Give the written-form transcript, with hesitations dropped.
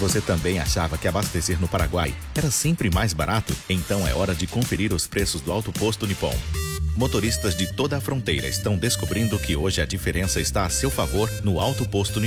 Você também achava que abastecer no Paraguai era sempre mais barato? Então é hora de conferir os preços do Alto Posto Nippon. Motoristas de toda a fronteira estão descobrindo que hoje a diferença está a seu favor no Alto Posto Nippon.